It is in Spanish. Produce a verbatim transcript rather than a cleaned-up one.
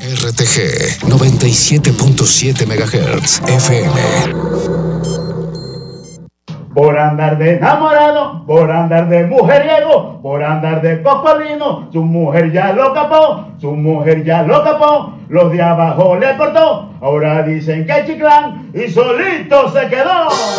R T G noventa y siete punto siete megahertz F M. Por andar de enamorado, por andar de mujeriego, por andar de cocolino, su mujer ya lo capó, su mujer ya lo capó, los de abajo le cortó, ahora dicen que es chiclán y solito se quedó.